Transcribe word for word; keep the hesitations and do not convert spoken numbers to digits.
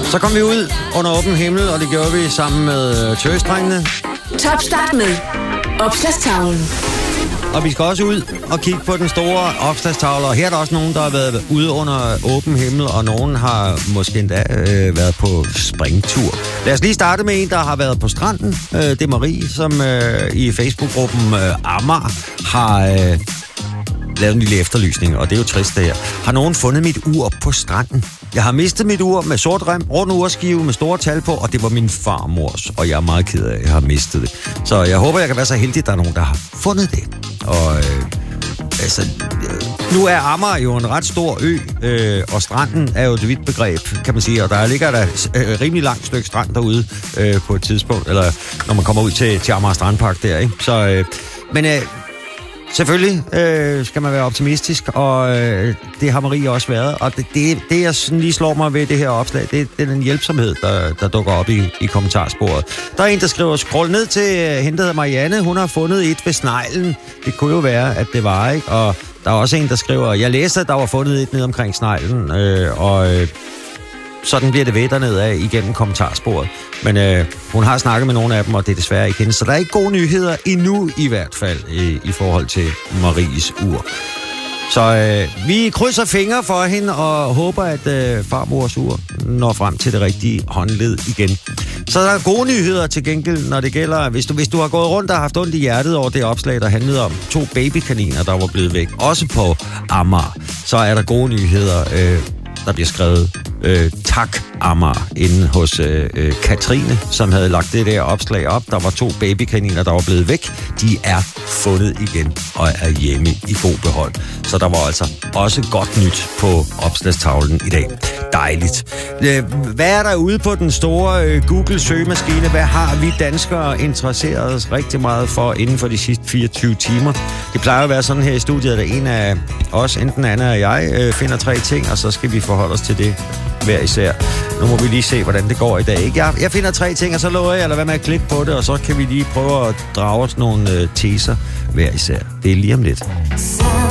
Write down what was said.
Så kom vi ud under åben himmel, og det gjorde vi sammen med Tøsdrengene. Topstart med opslagstavlen. Og vi skal også ud og kigge på den store opslagstavle. Og her er der også nogen, der har været ude under åben himmel, og nogen har måske endda øh, været på springtur. Lad os lige starte med en, der har været på stranden. Øh, det er Marie, som øh, i Facebook-gruppen øh, Amager har øh, lavet en lille efterlysning, og det er jo trist det her. Har nogen fundet mit ur på stranden? Jeg har mistet mit ur med sort rem, rund urskive med store tal på, og det var min farmors, og jeg er meget ked af, at jeg har mistet det. Så jeg håber, jeg kan være så heldig, at der er nogen, der har fundet det. Og øh, altså, øh, nu er Amager jo en ret stor ø, øh, og stranden er jo et vidt begreb, kan man sige, og der ligger der øh, rimelig langt stykke strand derude øh, på et tidspunkt, eller når man kommer ud til, til Amager Strandpark der, ikke? Så, øh, men øh, selvfølgelig øh, skal man være optimistisk, og øh, det har Marie også været. Og det, det, det jeg sådan lige slår mig ved det her opslag, det, det er den hjælpsomhed, der, der dukker op i, i kommentarsporet. Der er en, der skriver, scroll ned til øh, hende, der hedder Marianne. Hun har fundet et ved sneglen. Det kunne jo være, at det var, ikke? Og der er også en, der skriver, jeg læste, at der var fundet et ned omkring sneglen, øh, og øh, sådan bliver det ved dernede af igennem kommentarsporet. Men øh, hun har snakket med nogle af dem, og det er desværre ikke hende. Så der er ikke gode nyheder endnu i hvert fald i, i forhold til Maries ur. Så øh, vi krydser fingre for hende og håber, at øh, farmors ur når frem til det rigtige håndled igen. Så der er gode nyheder til gengæld, når det gælder, hvis du, hvis du har gået rundt og haft ondt i hjertet over det opslag, der handlede om to babykaniner, der var blevet væk, også på Amager, så er der gode nyheder. Øh, der bliver skrevet øh, tak Amager inde hos øh, øh, Katrine, som havde lagt det der opslag op. Der var to babykaniner, der var blevet væk. De er fundet igen og er hjemme i god behold. Så der var altså også godt nyt på opslagstavlen i dag. Dejligt. Øh, hvad er der ude på den store øh, Google-søgemaskine? Hvad har vi danskere interesseret os rigtig meget for inden for de sidste fireogtyve timer? Det plejer at være sådan her i studiet, at en af os, enten Anna og jeg, øh, finder tre ting, og så skal vi forholde os til det hver især. Nu må vi lige se, hvordan det går i dag. Ikke? Jeg, jeg finder tre ting, og så lover jeg at lade være med at klikke på det, og så kan vi lige prøve at drage os nogle øh, teser hver især. Det er lige om lidt.